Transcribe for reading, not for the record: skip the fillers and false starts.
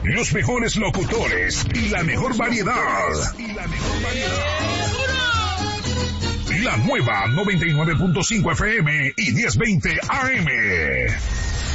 los mejores locutores y la mejor variedad. La nueva 99.5 FM y 1020 AM.